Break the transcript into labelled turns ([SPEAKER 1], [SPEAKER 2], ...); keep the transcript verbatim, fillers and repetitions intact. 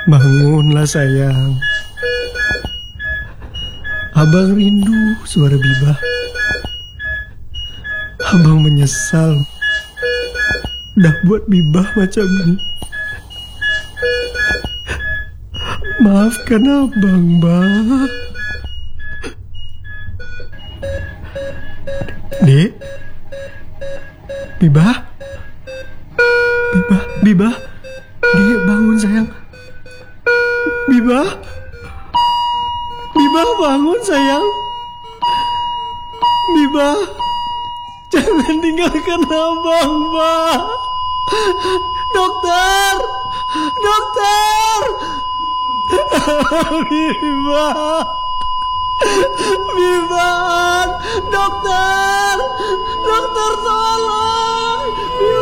[SPEAKER 1] Bangunlah sayang. Abang rindu suara Bibah. Abang menyesal dah buat Bibah macam ini. Maafkan abang, Bang. Dek, Bibah, Bibah, Bibah, Dek bangun sayang. Bibah, Bibah bangun sayang. Bibah, jangan tinggalkan abang, Bang. Dokter, dokter, Bibah, Bibah, dokter, dokter tolong, Bibah.